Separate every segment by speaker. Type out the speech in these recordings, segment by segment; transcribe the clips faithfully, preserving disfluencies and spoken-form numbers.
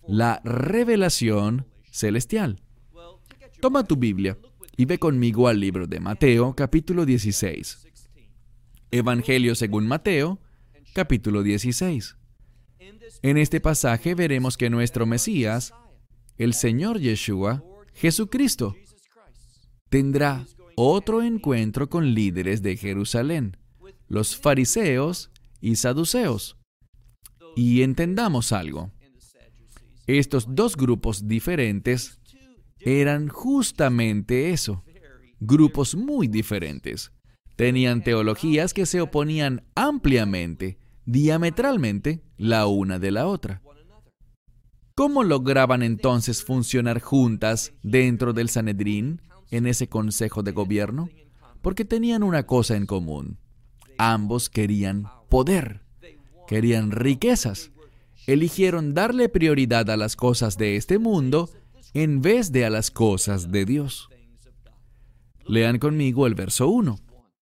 Speaker 1: la revelación celestial. Toma tu Biblia y ve conmigo al libro de Mateo, capítulo dieciséis. Evangelio según Mateo, capítulo dieciséis. En este pasaje veremos que nuestro Mesías, el Señor Yeshua, Jesucristo, tendrá otro encuentro con líderes de Jerusalén, los fariseos y saduceos. Y entendamos algo. Estos dos grupos diferentes eran justamente eso, grupos muy diferentes. Tenían teologías que se oponían ampliamente, diametralmente, la una de la otra. ¿Cómo lograban entonces funcionar juntas dentro del Sanedrín, en ese consejo de gobierno? Porque tenían una cosa en común. Ambos querían poder, querían riquezas. Eligieron darle prioridad a las cosas de este mundo en vez de a las cosas de Dios. Lean conmigo el verso uno.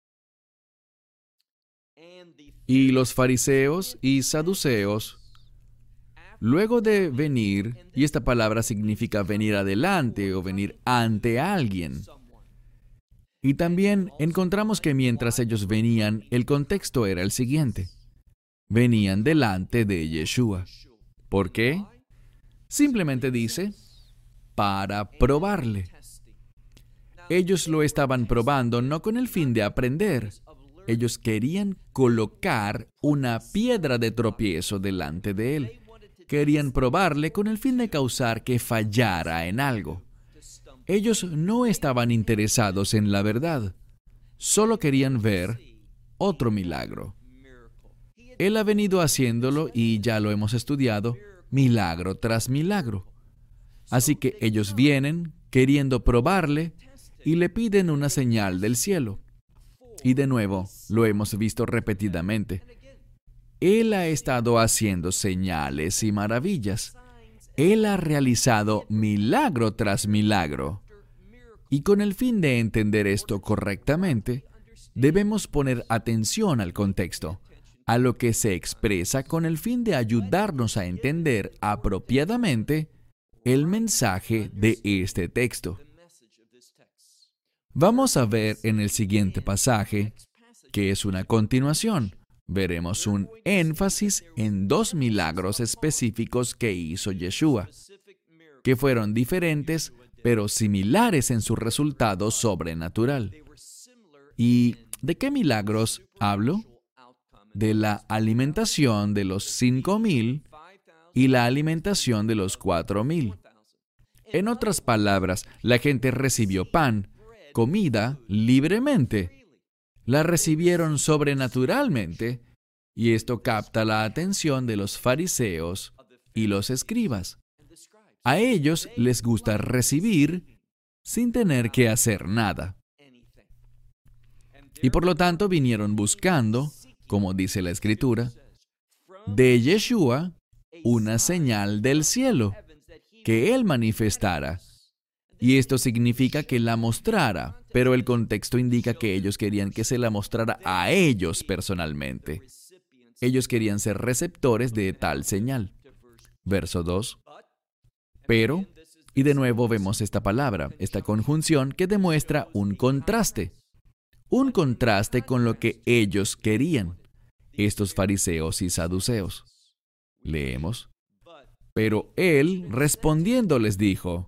Speaker 1: Y los fariseos y saduceos, luego de venir, y esta palabra significa venir adelante o venir ante alguien. Y también encontramos que mientras ellos venían, el contexto era el siguiente. Venían delante de Yeshua. ¿Por qué? Simplemente dice, para probarle. Ellos lo estaban probando no con el fin de aprender. Ellos querían colocar una piedra de tropiezo delante de él. Querían probarle con el fin de causar que fallara en algo. Ellos no estaban interesados en la verdad. Solo querían ver otro milagro. Él ha venido haciéndolo y ya lo hemos estudiado, milagro tras milagro. Así que ellos vienen queriendo probarle y le piden una señal del cielo. Y de nuevo, lo hemos visto repetidamente. Él ha estado haciendo señales y maravillas. Él ha realizado milagro tras milagro. Y con el fin de entender esto correctamente, debemos poner atención al contexto, a lo que se expresa con el fin de ayudarnos a entender apropiadamente el mensaje de este texto. Vamos a ver en el siguiente pasaje, que es una continuación. Veremos un énfasis en dos milagros específicos que hizo Yeshua, que fueron diferentes, pero similares en su resultado sobrenatural. ¿Y de qué milagros hablo? De la alimentación de los cinco mil y la alimentación de los cuatro mil. En otras palabras, la gente recibió pan, comida, libremente. La recibieron sobrenaturalmente, y esto capta la atención de los fariseos y los escribas. A ellos les gusta recibir sin tener que hacer nada. Y por lo tanto vinieron buscando, como dice la Escritura, de Yeshua una señal del cielo, que Él manifestara. Y esto significa que la mostrara, pero el contexto indica que ellos querían que se la mostrara a ellos personalmente. Ellos querían ser receptores de tal señal. Verso dos. Pero, y de nuevo vemos esta palabra, esta conjunción que demuestra un contraste. Un contraste con lo que ellos querían, estos fariseos y saduceos. Leemos. Pero él, respondiendo, les dijo,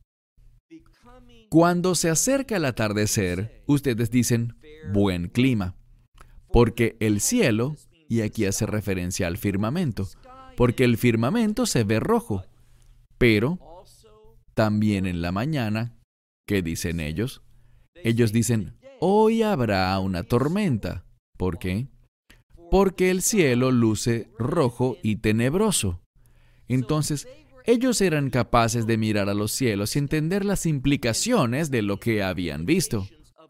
Speaker 1: cuando se acerca el atardecer, ustedes dicen, buen clima, porque el cielo, y aquí hace referencia al firmamento, porque el firmamento se ve rojo, pero también en la mañana, ¿qué dicen ellos? Ellos dicen, hoy habrá una tormenta. ¿Por qué? Porque el cielo luce rojo y tenebroso. Entonces, ellos eran capaces de mirar a los cielos y entender las implicaciones de lo que habían visto.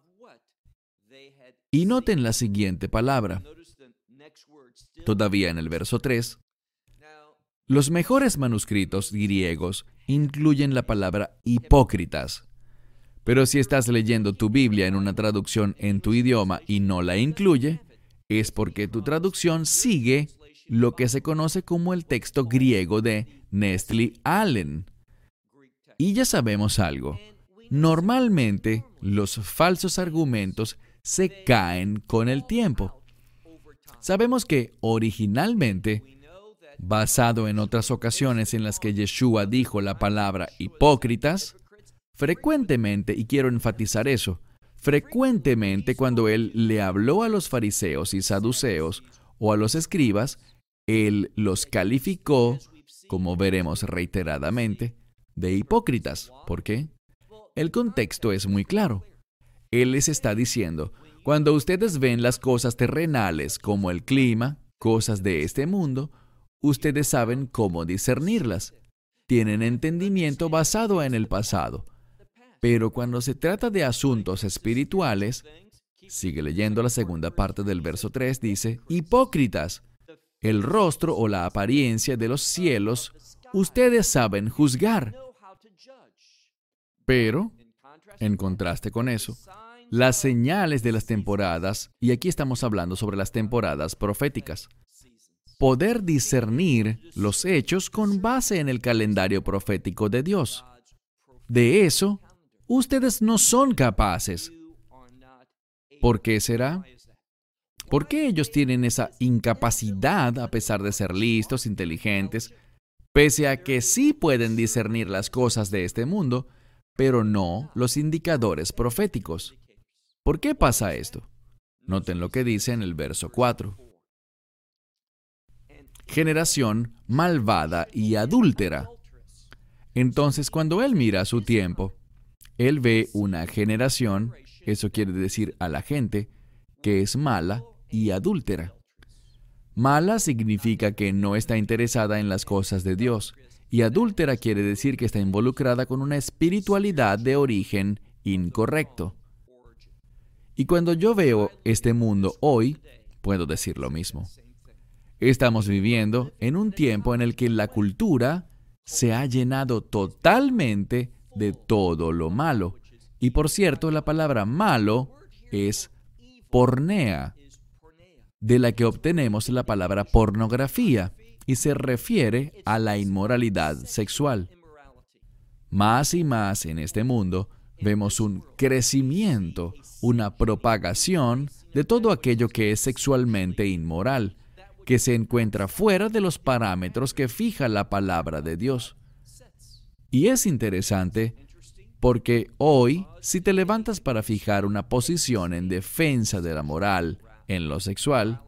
Speaker 1: Y noten la siguiente palabra. Todavía en el verso tres. Los mejores manuscritos griegos incluyen la palabra hipócritas. Pero si estás leyendo tu Biblia en una traducción en tu idioma y no la incluye, es porque tu traducción sigue lo que se conoce como el texto griego de Nestle Allen. Y ya sabemos algo. Normalmente, los falsos argumentos se caen con el tiempo. Sabemos que originalmente, basado en otras ocasiones en las que Yeshua dijo la palabra hipócritas, frecuentemente, y quiero enfatizar eso, frecuentemente cuando Él le habló a los fariseos y saduceos o a los escribas, Él los calificó, como veremos reiteradamente, de hipócritas. ¿Por qué? El contexto es muy claro. Él les está diciendo, cuando ustedes ven las cosas terrenales como el clima, cosas de este mundo, ustedes saben cómo discernirlas. Tienen entendimiento basado en el pasado. Pero cuando se trata de asuntos espirituales, sigue leyendo la segunda parte del verso tres, dice, hipócritas, el rostro o la apariencia de los cielos, ustedes saben juzgar. Pero, en contraste con eso, las señales de las temporadas, y aquí estamos hablando sobre las temporadas proféticas, poder discernir los hechos con base en el calendario profético de Dios. De eso, ustedes no son capaces. ¿Por qué será? ¿Por qué ellos tienen esa incapacidad a pesar de ser listos, inteligentes, pese a que sí pueden discernir las cosas de este mundo, pero no los indicadores proféticos? ¿Por qué pasa esto? Noten lo que dice en el verso cuatro. Generación malvada y adúltera. Entonces, cuando Él mira su tiempo, Él ve una generación, eso quiere decir a la gente, que es mala y adúltera. Mala significa que no está interesada en las cosas de Dios, y adúltera quiere decir que está involucrada con una espiritualidad de origen incorrecto. Y cuando yo veo este mundo hoy, puedo decir lo mismo. Estamos viviendo en un tiempo en el que la cultura se ha llenado totalmente de todo lo malo. Y por cierto, la palabra malo es pornea, de la que obtenemos la palabra pornografía, y se refiere a la inmoralidad sexual. Más y más en este mundo vemos un crecimiento, una propagación de todo aquello que es sexualmente inmoral, que se encuentra fuera de los parámetros que fija la palabra de Dios. Y es interesante porque hoy, si te levantas para fijar una posición en defensa de la moral en lo sexual,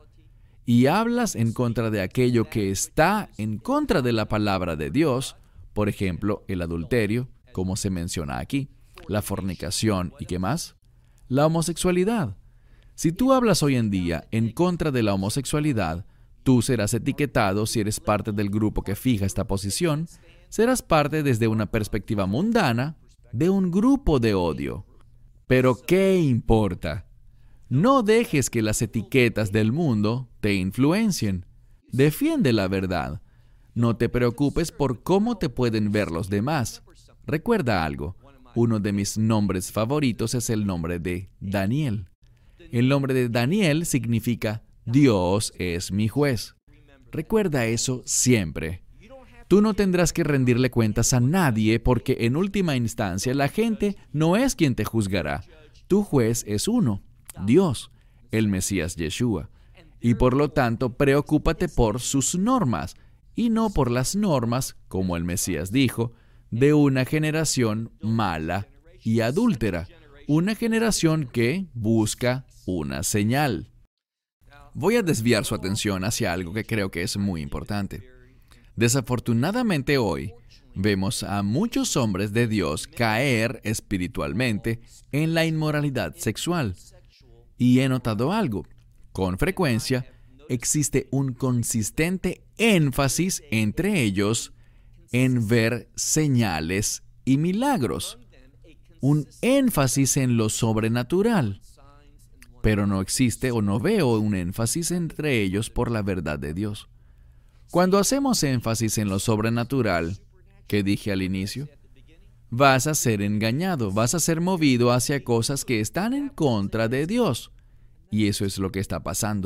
Speaker 1: y hablas en contra de aquello que está en contra de la palabra de Dios, por ejemplo, el adulterio, como se menciona aquí, la fornicación y ¿qué más? La homosexualidad. Si tú hablas hoy en día en contra de la homosexualidad, tú serás etiquetado, si eres parte del grupo que fija esta posición, serás parte desde una perspectiva mundana de un grupo de odio. Pero ¿qué importa? No dejes que las etiquetas del mundo te influencien. Defiende la verdad. No te preocupes por cómo te pueden ver los demás. Recuerda algo. Uno de mis nombres favoritos es el nombre de Daniel. El nombre de Daniel significa Dios es mi juez. Recuerda eso siempre. Tú no tendrás que rendirle cuentas a nadie porque en última instancia la gente no es quien te juzgará. Tu juez es uno, Dios, el Mesías Yeshua. Y por lo tanto, preocúpate por sus normas y no por las normas, como el Mesías dijo, de una generación mala y adúltera, una generación que busca una señal. Voy a desviar su atención hacia algo que creo que es muy importante. Desafortunadamente hoy, vemos a muchos hombres de Dios caer espiritualmente en la inmoralidad sexual. Y he notado algo. Con frecuencia, existe un consistente énfasis entre ellos en ver señales y milagros. Un énfasis en lo sobrenatural. Pero no existe o no veo un énfasis entre ellos por la verdad de Dios. Cuando hacemos énfasis en lo sobrenatural, que dije al inicio, vas a ser engañado, vas a ser movido hacia cosas que están en contra de Dios. Y eso es lo que está pasando.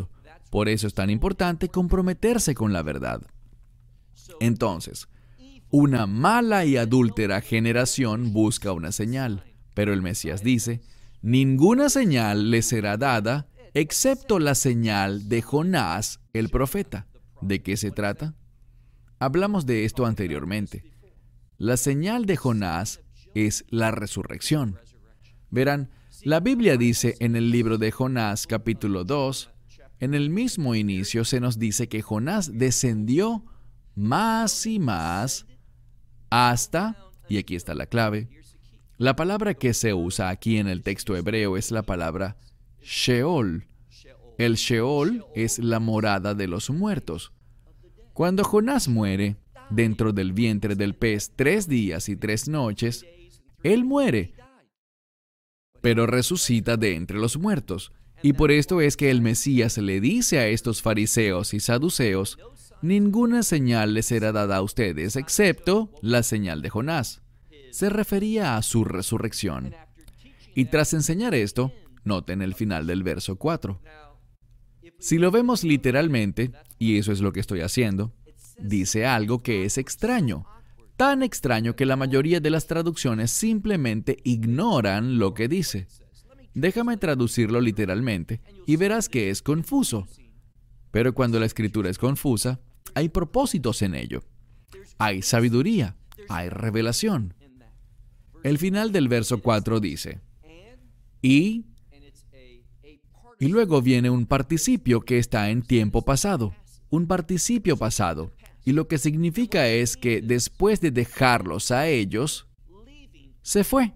Speaker 1: Por eso es tan importante comprometerse con la verdad. Entonces, una mala y adúltera generación busca una señal, pero el Mesías dice, ninguna señal le será dada excepto la señal de Jonás, el profeta. ¿De qué se trata? Hablamos de esto anteriormente. La señal de Jonás es la resurrección. Verán, la Biblia dice en el libro de Jonás, capítulo dos, en el mismo inicio se nos dice que Jonás descendió más y más hasta, y aquí está la clave, la palabra que se usa aquí en el texto hebreo es la palabra Sheol. El Sheol es la morada de los muertos. Cuando Jonás muere dentro del vientre del pez tres días y tres noches, él muere, pero resucita de entre los muertos. Y por esto es que el Mesías le dice a estos fariseos y saduceos, ninguna señal les será dada a ustedes, excepto la señal de Jonás. Se refería a su resurrección. Y tras enseñar esto, noten el final del verso cuatro. Si lo vemos literalmente, y eso es lo que estoy haciendo, dice algo que es extraño. Tan extraño que la mayoría de las traducciones simplemente ignoran lo que dice. Déjame traducirlo literalmente y verás que es confuso. Pero cuando la escritura es confusa, hay propósitos en ello. Hay sabiduría, hay revelación. El final del verso cuatro dice, y, y luego viene un participio que está en tiempo pasado, un participio pasado. Y lo que significa es que después de dejarlos a ellos, se fue.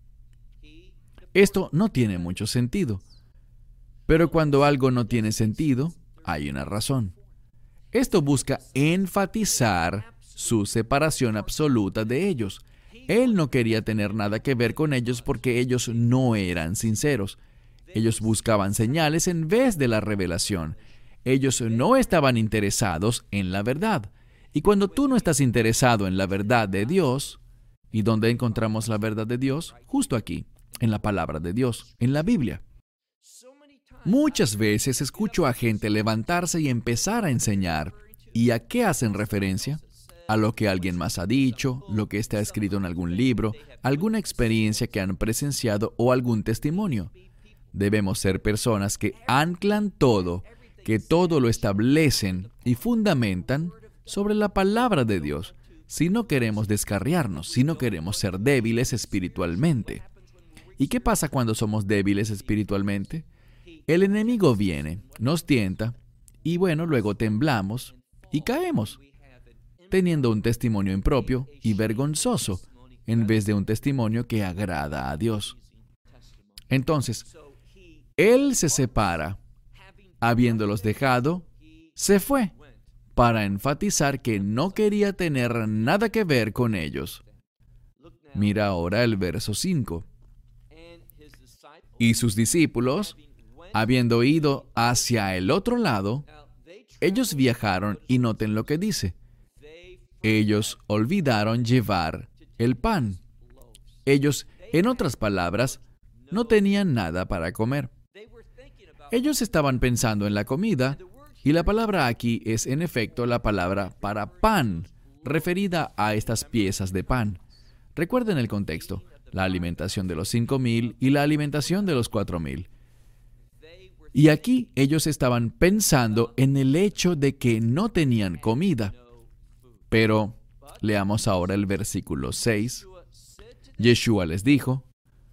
Speaker 1: Esto no tiene mucho sentido. Pero cuando algo no tiene sentido, hay una razón. Esto busca enfatizar su separación absoluta de ellos. Él no quería tener nada que ver con ellos porque ellos no eran sinceros. Ellos buscaban señales en vez de la revelación. Ellos no estaban interesados en la verdad. Y cuando tú no estás interesado en la verdad de Dios, ¿y dónde encontramos la verdad de Dios? Justo aquí, en la palabra de Dios, en la Biblia. Muchas veces escucho a gente levantarse y empezar a enseñar. ¿Y a qué hacen referencia? A lo que alguien más ha dicho, lo que está escrito en algún libro, alguna experiencia que han presenciado o algún testimonio. Debemos ser personas que anclan todo, que todo lo establecen y fundamentan sobre la palabra de Dios, si no queremos descarriarnos, si no queremos ser débiles espiritualmente. ¿Y qué pasa cuando somos débiles espiritualmente? El enemigo viene, nos tienta, y bueno, luego temblamos y caemos, teniendo un testimonio impropio y vergonzoso, en vez de un testimonio que agrada a Dios. Entonces, Él se separa, habiéndolos dejado, se fue, para enfatizar que no quería tener nada que ver con ellos. Mira ahora el verso cinco. Y sus discípulos, habiendo ido hacia el otro lado, ellos viajaron y noten lo que dice. Ellos olvidaron llevar el pan. Ellos, en otras palabras, no tenían nada para comer. Ellos estaban pensando en la comida, y la palabra aquí es en efecto la palabra para pan, referida a estas piezas de pan. Recuerden el contexto, la alimentación de los cinco mil y la alimentación de los cuatro mil. Y aquí ellos estaban pensando en el hecho de que no tenían comida. Pero leamos ahora el versículo seis. Yeshua les dijo,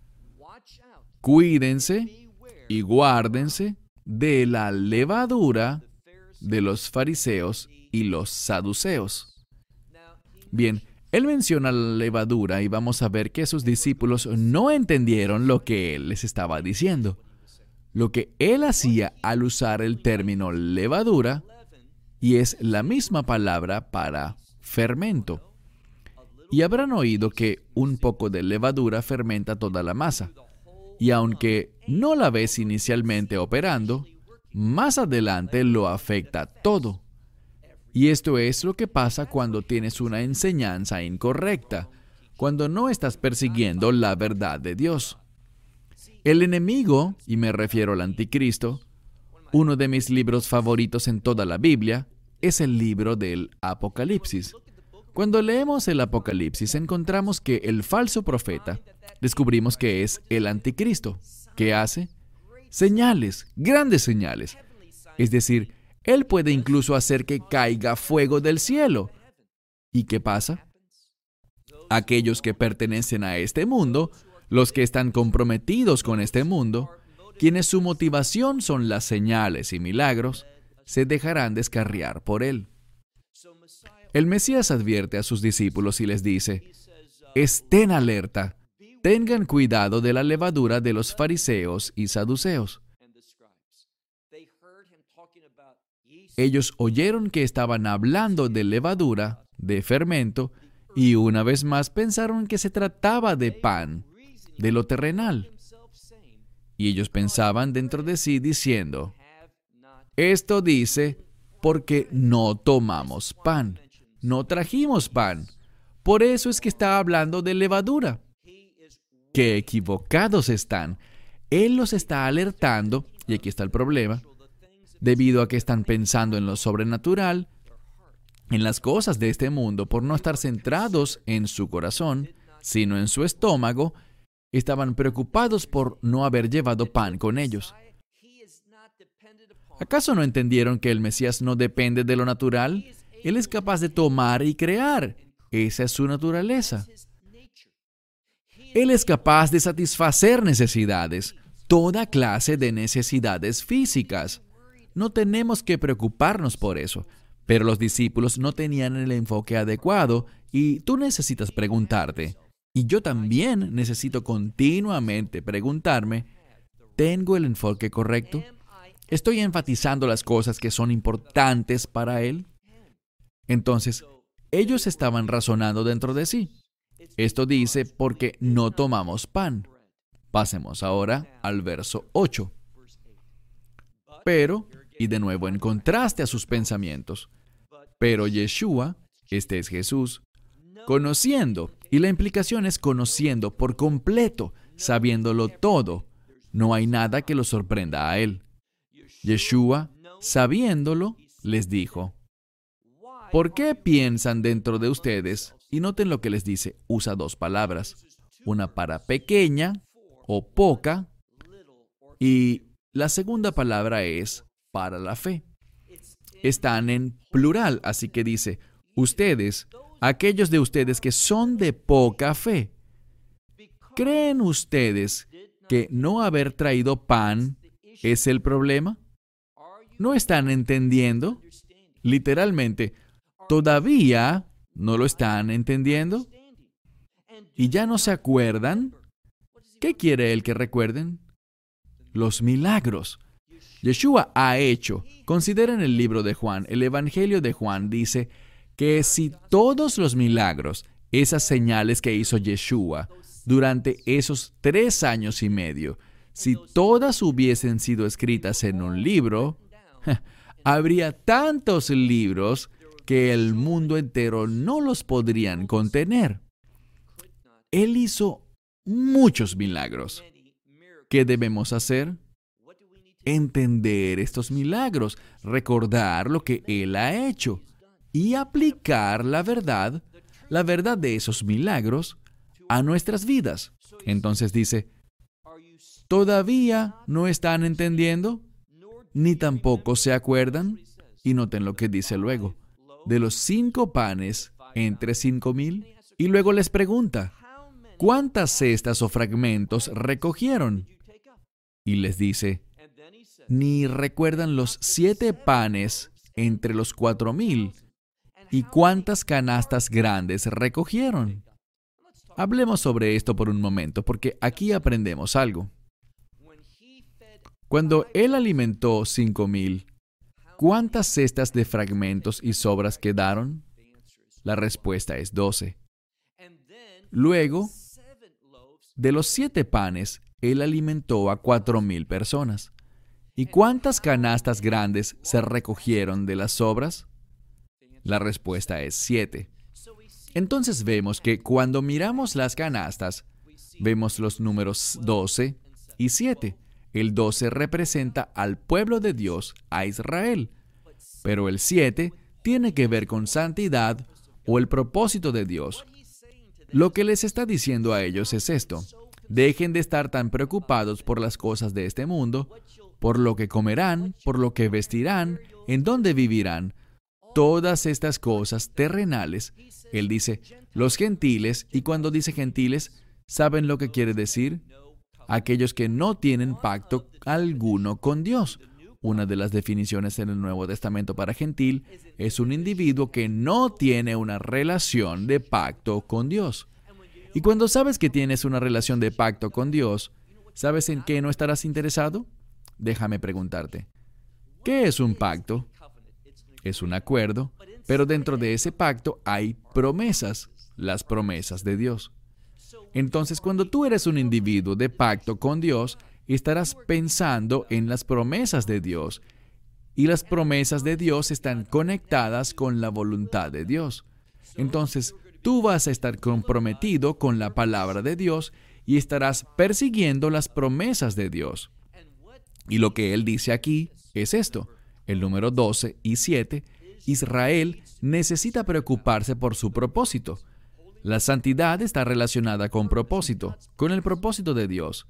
Speaker 1: cuídense y guárdense de la levadura de los fariseos y los saduceos. Bien, él menciona la levadura y vamos a ver que sus discípulos no entendieron lo que él les estaba diciendo. Lo que él hacía al usar el término levadura, y es la misma palabra para fermento. Y habrán oído que un poco de levadura fermenta toda la masa. Y aunque no la ves inicialmente operando, más adelante lo afecta todo. Y esto es lo que pasa cuando tienes una enseñanza incorrecta, cuando no estás persiguiendo la verdad de Dios. El enemigo, y me refiero al anticristo, Uno de mis libros favoritos en toda la Biblia es el libro del Apocalipsis. Cuando leemos el Apocalipsis, encontramos que el falso profeta, descubrimos que es el anticristo. ¿Qué hace? Señales, grandes señales. Es decir, él puede incluso hacer que caiga fuego del cielo. ¿Y qué pasa? Aquellos que pertenecen a este mundo, los que están comprometidos con este mundo, quienes su motivación son las señales y milagros, se dejarán descarriar por él. El Mesías advierte a sus discípulos y les dice, estén alerta, tengan cuidado de la levadura de los fariseos y saduceos. Ellos oyeron que estaban hablando de levadura, de fermento, y una vez más pensaron que se trataba de pan, de lo terrenal. Y ellos pensaban dentro de sí diciendo, esto dice, porque no tomamos pan, no trajimos pan. Por eso es que está hablando de levadura. ¡Qué equivocados están! Él los está alertando, y aquí está el problema, debido a que están pensando en lo sobrenatural, en las cosas de este mundo, por no estar centrados en su corazón, sino en su estómago, estaban preocupados por no haber llevado pan con ellos. ¿Acaso no entendieron que el Mesías no depende de lo natural? Él es capaz de tomar y crear. Esa es su naturaleza. Él es capaz de satisfacer necesidades, toda clase de necesidades físicas. No tenemos que preocuparnos por eso. Pero los discípulos no tenían el enfoque adecuado y tú necesitas preguntarte, y yo también necesito continuamente preguntarme, ¿tengo el enfoque correcto? ¿Estoy enfatizando las cosas que son importantes para él? Entonces, ellos estaban razonando dentro de sí. Esto dice, porque no tomamos pan. Pasemos ahora al verso ocho. Pero, y de nuevo en contraste a sus pensamientos, pero Yeshua, este es Jesús, conociendo, y la implicación es conociendo por completo, sabiéndolo todo, no hay nada que lo sorprenda a él. Yeshua, sabiéndolo, les dijo, ¿por qué piensan dentro de ustedes? Y noten lo que les dice, usa dos palabras, una para pequeña o poca, y la segunda palabra es para la fe. Están en plural, así que dice, ustedes, aquellos de ustedes que son de poca fe, ¿creen ustedes que no haber traído pan es el problema? ¿No están entendiendo? Literalmente, ¿todavía no lo están entendiendo? ¿Y ya no se acuerdan? ¿Qué quiere él que recuerden? Los milagros. Yeshua ha hecho. Consideren el libro de Juan. El Evangelio de Juan dice que si todos los milagros, esas señales que hizo Yeshua durante esos tres años y medio, si todas hubiesen sido escritas en un libro, habría tantos libros que el mundo entero no los podrían contener. Él hizo muchos milagros. ¿Qué debemos hacer? Entender estos milagros, recordar lo que Él ha hecho y aplicar la verdad, la verdad de esos milagros a nuestras vidas. Entonces dice, ¿todavía no están entendiendo? ¿Ni tampoco se acuerdan? Y noten lo que dice luego, de los cinco panes entre cinco mil. Y luego les pregunta, ¿cuántas cestas o fragmentos recogieron? Y les dice, ¿ni recuerdan los siete panes entre los cuatro mil? ¿Y cuántas canastas grandes recogieron? Hablemos sobre esto por un momento, porque aquí aprendemos algo. Cuando Él alimentó cinco mil, ¿cuántas cestas de fragmentos y sobras quedaron? La respuesta es doce. Luego, de los siete panes, Él alimentó a cuatro mil personas. ¿Y cuántas canastas grandes se recogieron de las sobras? La respuesta es siete. Entonces vemos que cuando miramos las canastas, vemos los números doce y siete. El doce representa al pueblo de Dios, a Israel. Pero el siete tiene que ver con santidad o el propósito de Dios. Lo que les está diciendo a ellos es esto: dejen de estar tan preocupados por las cosas de este mundo, por lo que comerán, por lo que vestirán, en dónde vivirán. Todas estas cosas terrenales. Él dice, los gentiles, y cuando dice gentiles, ¿saben lo que quiere decir? Aquellos que no tienen pacto alguno con Dios. Una de las definiciones en el Nuevo Testamento para gentil es un individuo que no tiene una relación de pacto con Dios. Y cuando sabes que tienes una relación de pacto con Dios, ¿sabes en qué no estarás interesado? Déjame preguntarte, ¿qué es un pacto? Es un acuerdo, pero dentro de ese pacto hay promesas, las promesas de Dios. Entonces, cuando tú eres un individuo de pacto con Dios, estarás pensando en las promesas de Dios. Y las promesas de Dios están conectadas con la voluntad de Dios. Entonces, tú vas a estar comprometido con la palabra de Dios y estarás persiguiendo las promesas de Dios. Y lo que Él dice aquí es esto. El número doce y siete, Israel necesita preocuparse por su propósito. La santidad está relacionada con propósito, con el propósito de Dios.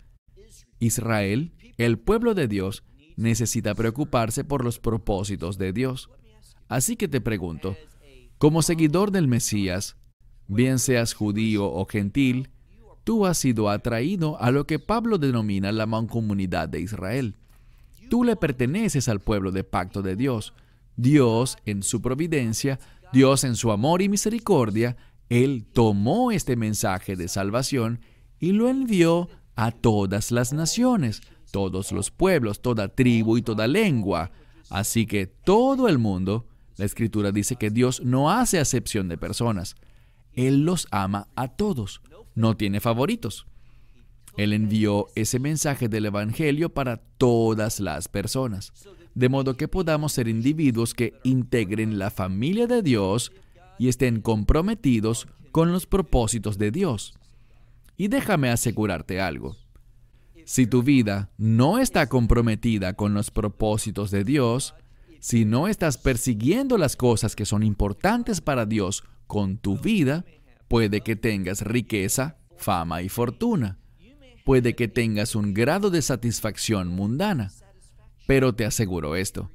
Speaker 1: Israel, el pueblo de Dios, necesita preocuparse por los propósitos de Dios. Así que te pregunto, como seguidor del Mesías, bien seas judío o gentil, tú has sido atraído a lo que Pablo denomina la mancomunidad de Israel. Tú le perteneces al pueblo de pacto de Dios. Dios, en su providencia, Dios en su amor y misericordia, Él tomó este mensaje de salvación y lo envió a todas las naciones, todos los pueblos, toda tribu y toda lengua. Así que todo el mundo, la Escritura dice que Dios no hace acepción de personas. Él los ama a todos, no tiene favoritos. Él envió ese mensaje del Evangelio para todas las personas, de modo que podamos ser individuos que integren la familia de Dios y estén comprometidos con los propósitos de Dios. Y déjame asegurarte algo. Si tu vida no está comprometida con los propósitos de Dios, si no estás persiguiendo las cosas que son importantes para Dios con tu vida, puede que tengas riqueza, fama y fortuna. Puede que tengas un grado de satisfacción mundana. Pero te aseguro esto: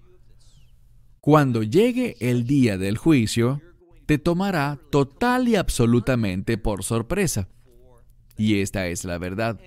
Speaker 1: cuando llegue el día del juicio, te tomará total y absolutamente por sorpresa. Y esta es la verdad.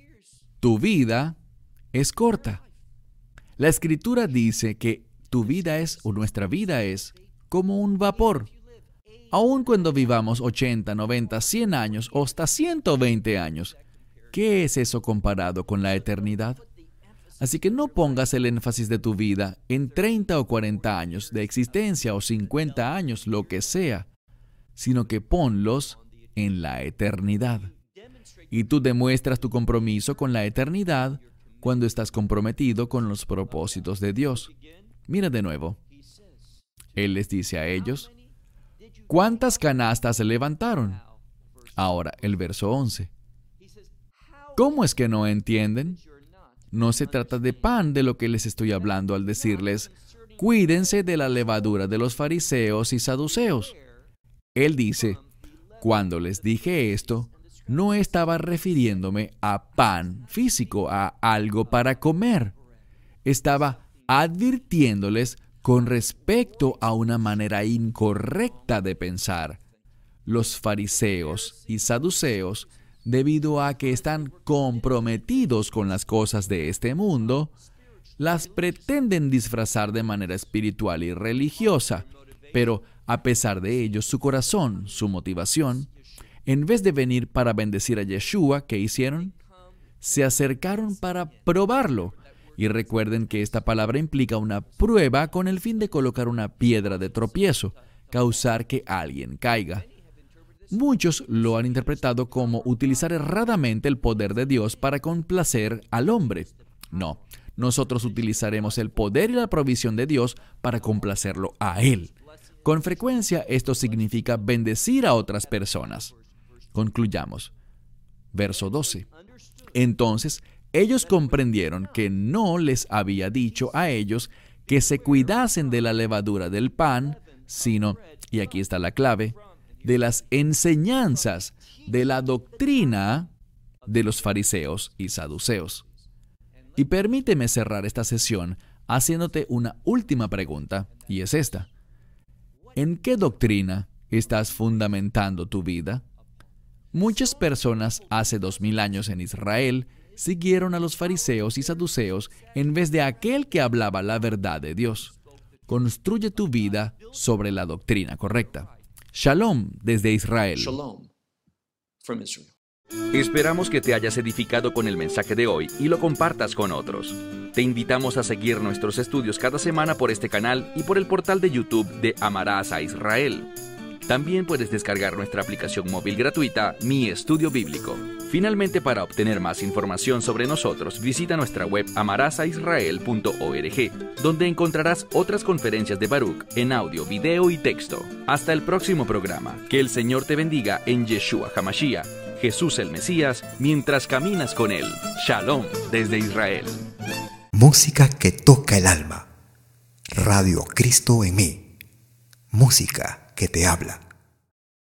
Speaker 1: Tu vida es corta. La Escritura dice que tu vida es, o nuestra vida es, como un vapor. Aun cuando vivamos ochenta, noventa, cien años o hasta ciento veinte años, ¿qué es eso comparado con la eternidad? Así que no pongas el énfasis de tu vida en treinta o cuarenta años de existencia o cincuenta años, lo que sea, sino que ponlos en la eternidad. Y tú demuestras tu compromiso con la eternidad cuando estás comprometido con los propósitos de Dios. Mira de nuevo. Él les dice a ellos, ¿cuántas canastas se levantaron? Ahora, el verso once. ¿Cómo es que no entienden? No se trata de pan de lo que les estoy hablando al decirles, cuídense de la levadura de los fariseos y saduceos. Él dice, cuando les dije esto, no estaba refiriéndome a pan físico, a algo para comer. Estaba advirtiéndoles con respecto a una manera incorrecta de pensar. Los fariseos y saduceos, debido a que están comprometidos con las cosas de este mundo, las pretenden disfrazar de manera espiritual y religiosa, pero a pesar de ello, su corazón, su motivación, en vez de venir para bendecir a Yeshua, ¿qué hicieron? Se acercaron para probarlo. Y recuerden que esta palabra implica una prueba con el fin de colocar una piedra de tropiezo, causar que alguien caiga. Muchos lo han interpretado como utilizar erradamente el poder de Dios para complacer al hombre. No, nosotros utilizaremos el poder y la provisión de Dios para complacerlo a Él. Con frecuencia esto significa bendecir a otras personas. Concluyamos. Verso doce. Entonces, ellos comprendieron que no les había dicho a ellos que se cuidasen de la levadura del pan, sino, y aquí está la clave, de las enseñanzas, de la doctrina de los fariseos y saduceos. Y permíteme cerrar esta sesión haciéndote una última pregunta, y es esta. ¿En qué doctrina estás fundamentando tu vida? Muchas personas hace dos mil años en Israel siguieron a los fariseos y saduceos en vez de aquel que hablaba la verdad de Dios. Construye tu vida sobre la doctrina correcta. Shalom desde Israel.
Speaker 2: Shalom from Israel.
Speaker 3: Esperamos que te hayas edificado con el mensaje de hoy y lo compartas con otros. Te invitamos a seguir nuestros estudios cada semana por este canal y por el portal de YouTube de Amarás a Israel. También puedes descargar nuestra aplicación móvil gratuita, Mi Estudio Bíblico. Finalmente, para obtener más información sobre nosotros, visita nuestra web amarás a israel punto org, donde encontrarás otras conferencias de Baruch en audio, video y texto. Hasta el próximo programa. Que el Señor te bendiga en Yeshua HaMashiach, Jesús el Mesías, mientras caminas con Él. Shalom desde Israel.
Speaker 4: Música que toca el alma. Radio Cristo en mí. Música que te habla.